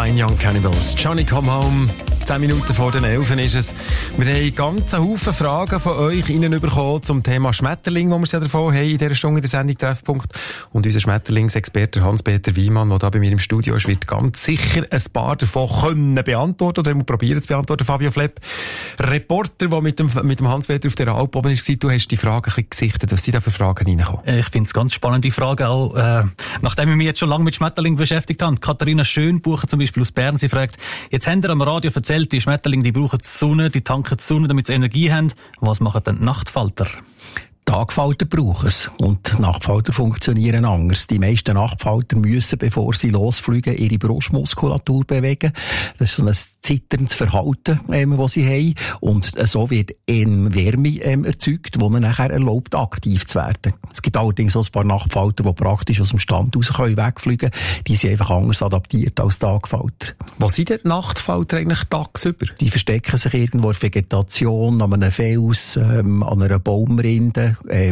Fine Young Cannibals. Johnny Come Home. 10 Minuten vor den 11 ist es. Wir haben einen ganzen Haufen Fragen von euch bekommen zum Thema Schmetterling, wo wir ja davon haben in dieser Stunde in der Sendung Treffpunkt. Und unser Schmetterlingsexperte Hans-Peter Wiemann, der da bei mir im Studio ist, wird ganz sicher ein paar davon können beantworten oder probieren zu beantworten. Fabio Flepp, Reporter, der mit dem Hans-Peter auf der Alp oben ist, du hast die Fragen ein bisschen gesichtet. Was sind da für Fragen reingekommen? Ich finde es ganz spannend, die Frage auch, nachdem ich mich jetzt schon lange mit Schmetterling beschäftigt habe. Katharina Schönbucher zum Beispiel aus Bern, sie fragt, jetzt habt ihr am Radio erzählt, die Schmetterlinge, die brauchen die Sonne, die tanken die Sonne, damit sie Energie haben. Was machen denn die Nachtfalter? Tagfalter brauchen es. Und Nachtfalter funktionieren anders. Die meisten Nachtfalter müssen, bevor sie losfliegen, ihre Brustmuskulatur bewegen. Das ist so ein zitterndes Verhalten, das sie haben. Und so wird Wärme erzeugt, die ihnen nachher erlaubt, aktiv zu werden. Es gibt allerdings auch ein paar Nachtfalter, die praktisch aus dem Stand raus wegfliegen können. Die sind einfach anders adaptiert als Tagfalter. Wo sind denn die Nachtfalter eigentlich tagsüber? Die verstecken sich irgendwo in Vegetation, an einem Fels, an einer Baumrinde.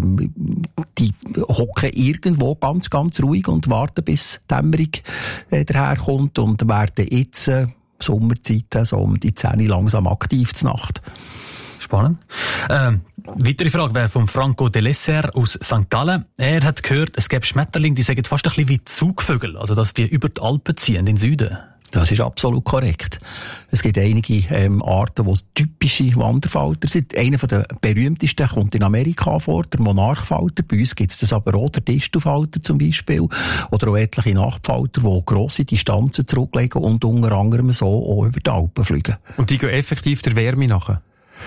Die hocken irgendwo ganz, ganz ruhig und warten, bis die Dämmerung daherkommt und werden jetzt Sommerzeit so um die 10 langsam aktiv zur Nacht. Spannend. Weitere Frage wäre von Franco Delesser aus St. Gallen. Er hat gehört, es gäbe Schmetterlinge, die sagen fast ein bisschen wie Zugvögel, also dass die über die Alpen ziehen, in den Süden. Das ist absolut korrekt. Es gibt einige Arten, die typische Wanderfalter sind. Einer der berühmtesten kommt in Amerika vor, der Monarchfalter. Bei uns gibt es das aber auch, der Distelfalter zum Beispiel. Oder auch etliche Nachtfalter, die grosse Distanzen zurücklegen und unter anderem so auch über die Alpen fliegen. Und die gehen effektiv der Wärme nachher?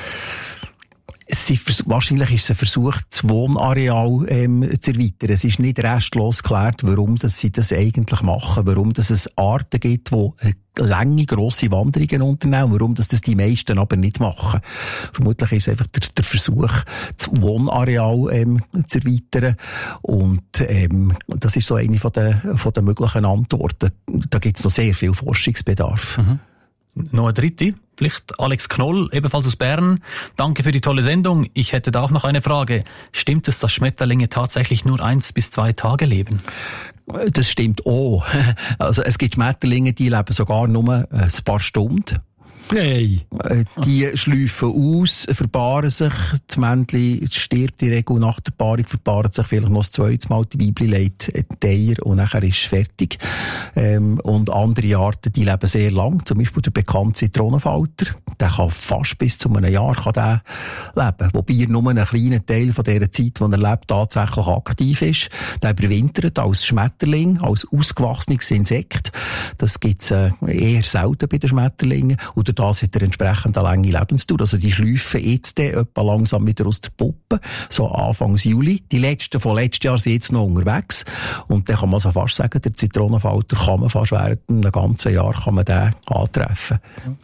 Wahrscheinlich ist es ein Versuch, das Wohnareal zu erweitern. Es ist nicht restlos geklärt, warum sie das eigentlich machen, warum es Arten gibt, die lange, grosse Wanderungen unternehmen, warum das die meisten aber nicht machen. Vermutlich ist es einfach der Versuch, das Wohnareal zu erweitern. Und das ist so eine von der möglichen Antworten. Da gibt es noch sehr viel Forschungsbedarf. Mhm. Noch eine dritte, vielleicht Alex Knoll, ebenfalls aus Bern. Danke für die tolle Sendung. Ich hätte da auch noch eine Frage. Stimmt es, dass Schmetterlinge tatsächlich nur 1 bis 2 Tage leben? Das stimmt auch. Also es gibt Schmetterlinge, die leben sogar nur ein paar Stunden. Nein. Die schlüpfen aus, verpaaren sich. Das Männchen stirbt in der Regel nach der Paarung, verpaaren sich vielleicht noch das zweite Mal. Die Weibchen legt die Eier und nachher ist es fertig. Und andere Arten, die leben sehr lang. Zum Beispiel der bekannte Zitronenfalter. Der kann fast bis zu einem Jahr leben. Wobei er nur einen kleinen Teil von dieser Zeit, die er lebt, tatsächlich aktiv ist. Der überwintert als Schmetterling, als ausgewachsenes Insekt. Das gibt's eher selten bei den Schmetterlingen. Und das hat er entsprechend eine lange Lebensdauer. Also die schlüpfen jetzt etwa langsam wieder aus der Puppe, so Anfang Juli. Die letzten von letztes Jahr sind jetzt noch unterwegs. Und dann kann man so fast sagen, der Zitronenfalter kann man fast während einem ganzen Jahr den antreffen.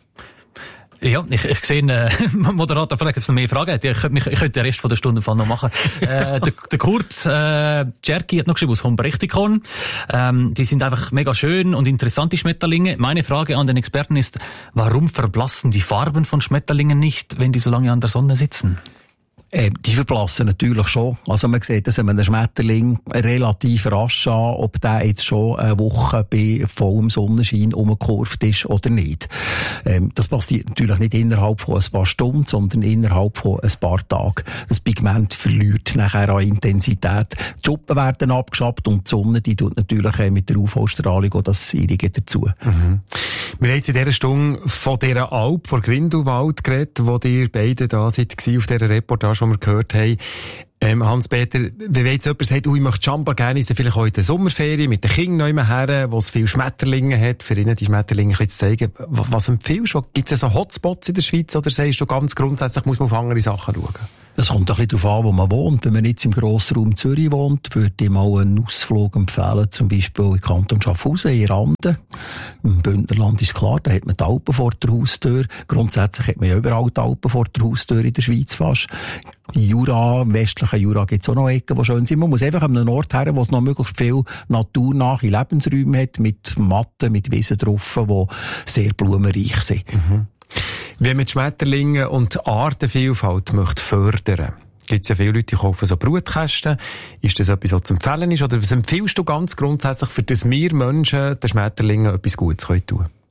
Ja, ich sehe, Moderator fragt, ob es noch mehr Fragen hat. Ich könnte den Rest von der Stunde noch machen. Der Kurt Czerki hat noch geschrieben aus Hombrechtikon. Die sind einfach mega schön und interessante Schmetterlinge. Meine Frage an den Experten ist, warum verblassen die Farben von Schmetterlingen nicht, wenn die so lange an der Sonne sitzen? Die verblassen natürlich schon. Also man sieht das an einem Schmetterling relativ rasch an, ob der jetzt schon eine Woche bei vollem Sonnenschein umgekurvt ist oder nicht. Das passiert natürlich nicht innerhalb von ein paar Stunden, sondern innerhalb von ein paar Tagen. Das Pigment verliert nachher an Intensität. Die Schuppen werden abgeschabt und die Sonne, die tut natürlich mit der UV-Strahlung auch das Ihrige dazu. Mhm. Wir haben jetzt in dieser Stunde von dieser Alp, von Grindelwald geredet, wo ihr beide da seid, auf dieser Reportage, die wir gehört haben. Hans-Peter, wenn jetzt jemand sagt, ich möchte Jamba gerne, ist er vielleicht auch in der Sommerferien mit den Kindern noch her, wo es viele Schmetterlinge hat, für ihnen die Schmetterlinge ein bisschen zu zeigen. Was empfiehlst du? Gibt es so Hotspots in der Schweiz oder sagst du ganz grundsätzlich, muss man auf andere Sachen schauen? Das kommt ein bisschen darauf an, wo man wohnt. Wenn man jetzt im Grossraum Zürich wohnt, würde ich mal einen Ausflug empfehlen, zum Beispiel in Kanton Schaffhausen, in Randen. Im Bündnerland ist klar, da hat man die Alpen vor der Haustür. Grundsätzlich hat man ja überall die Alpen vor der Haustür in der Schweiz fast. Jura, im westlichen Jura gibt es auch noch Ecken, die schön sind. Man muss einfach an einen Ort her, wo es noch möglichst viel naturnahe Lebensräume hat, mit Matten, mit Wiesen drauf, die sehr blumenreich sind. Mhm. Wenn man die Schmetterlinge und die Artenvielfalt möchte fördern, gibt es ja viele Leute, die kaufen so Brutkästen. Ist das etwas, was zu empfehlen ist? Oder was empfiehlst du ganz grundsätzlich, für das wir Menschen den Schmetterlingen etwas Gutes tun können?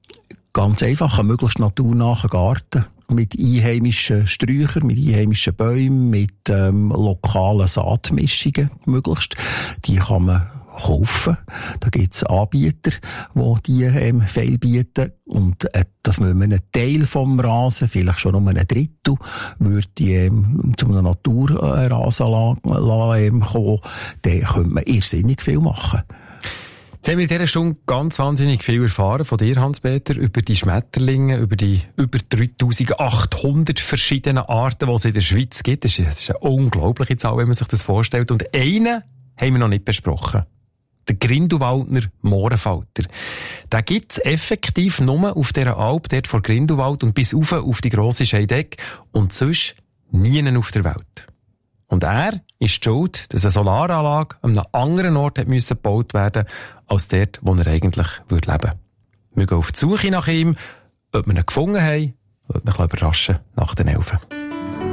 Ganz einfach, ein möglichst naturnahen Garten. Mit einheimischen Sträuchern, mit einheimischen Bäumen, mit lokalen Saatmischungen möglichst. Die kann man kaufen. Da gibt's Anbieter, die Pfeile bieten. Und dass man einen Teil vom Rasen, vielleicht schon um ein Drittel, würde zu einer Naturrasenanlage kommen, dann könnte man irrsinnig viel machen. Jetzt haben wir in dieser Stunde ganz wahnsinnig viel erfahren von dir, Hans-Peter, über die Schmetterlinge, über die über 3800 verschiedenen Arten, die es in der Schweiz gibt. Das ist eine unglaubliche Zahl, wenn man sich das vorstellt. Und einen haben wir noch nicht besprochen. Der Grindelwaldner Mohrenfalter. Den gibt's effektiv nur auf dieser Alp, dort vor Grindelwald und bis auf die grosse Scheidegg und sonst nie auf der Welt. Und er ist schuld, dass eine Solaranlage an einem anderen Ort gebaut werden musste, als dort, wo er eigentlich leben würde. Wir gehen auf die Suche nach ihm. Ob wir ihn gefunden haben, lasst mich überraschen nach den 11.